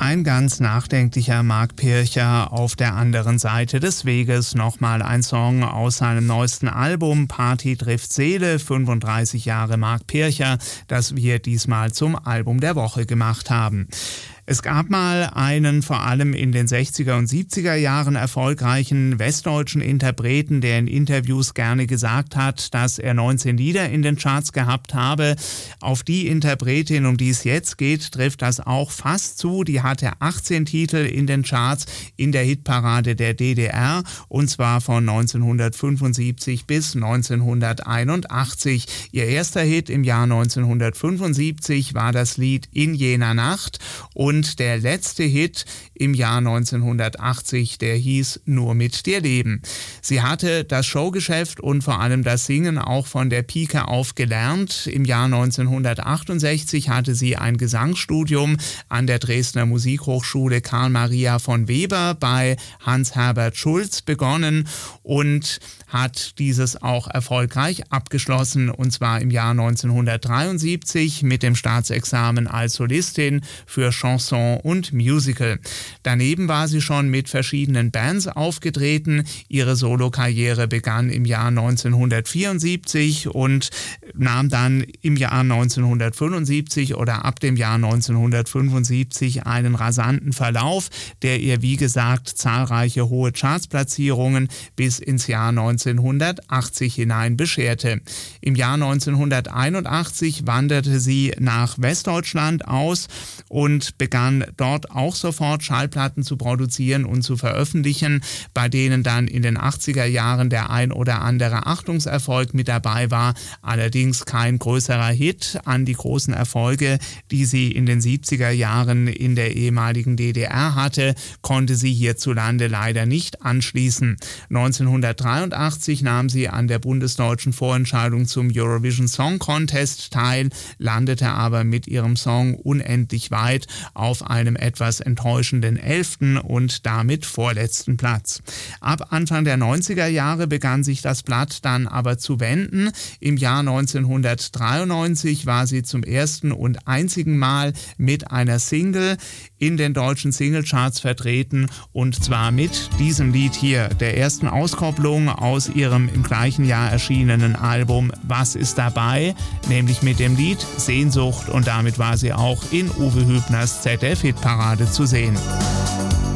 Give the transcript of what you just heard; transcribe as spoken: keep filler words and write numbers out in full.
Ein ganz nachdenklicher Mark Pircher auf der anderen Seite des Weges. Nochmal ein Song aus seinem neuesten Album Party trifft Seele, fünfunddreißig Jahre Mark Pircher, das wir diesmal zum Album der Woche gemacht haben. Es gab mal einen vor allem in den sechziger und siebziger Jahren erfolgreichen westdeutschen Interpreten, der in Interviews gerne gesagt hat, dass er neunzehn Lieder in den Charts gehabt habe. Auf die Interpretin, um die es jetzt geht, trifft das auch fast zu. Die hatte achtzehn Titel in den Charts in der Hitparade der D D R, und zwar von neunzehnhundertfünfundsiebzig bis neunzehnhunderteinundachtzig. Ihr erster Hit im Jahr neunzehnhundertfünfundsiebzig war das Lied In jener Nacht, und Und der letzte Hit im Jahr neunzehnhundertachtzig, der hieß Nur mit dir leben. Sie hatte das Showgeschäft und vor allem das Singen auch von der Pike auf gelernt. Im Jahr neunzehnhundertachtundsechzig hatte sie ein Gesangsstudium an der Dresdner Musikhochschule Karl Maria von Weber bei Hans-Herbert Schulz begonnen und hat dieses auch erfolgreich abgeschlossen, und zwar im Jahr neunzehnhundertdreiundsiebzig mit dem Staatsexamen als Solistin für Chanson und Musical. Daneben war sie schon mit verschiedenen Bands aufgetreten. Ihre Solokarriere begann im Jahr neunzehnhundertvierundsiebzig und nahm dann im Jahr neunzehnhundertfünfundsiebzig oder ab dem Jahr neunzehnhundertfünfundsiebzig einen rasanten Verlauf, der ihr wie gesagt zahlreiche hohe Chartsplatzierungen bis ins Jahr neunzehnhundertachtzig hinein bescherte. Im Jahr neunzehnhunderteinundachtzig wanderte sie nach Westdeutschland aus und begann dort auch sofort Schallplatten zu produzieren und zu veröffentlichen, bei denen dann in den achtziger Jahren der ein oder andere Achtungserfolg mit dabei war, allerdings kein größerer Hit. An die großen Erfolge, die sie in den siebziger Jahren in der ehemaligen D D R hatte, konnte sie hierzulande leider nicht anschließen. neunzehnhundertdreiundachtzig nahm sie an der bundesdeutschen Vorentscheidung zum Eurovision Song Contest teil, landete aber mit ihrem Song Unendlich weit auf einem etwas enttäuschenden elften und damit vorletzten Platz. Ab Anfang der neunziger Jahre begann sich das Blatt dann aber zu wenden. Im Jahr neunzehnhundertdreiundneunzig war sie zum ersten und einzigen Mal mit einer Single in den deutschen Singlecharts vertreten, und zwar mit diesem Lied hier, der ersten Auskopplung aus ihrem im gleichen Jahr erschienenen Album Was ist dabei, nämlich mit dem Lied Sehnsucht, und damit war sie auch in Uwe Hübners Z D F-Hitparade zu sehen.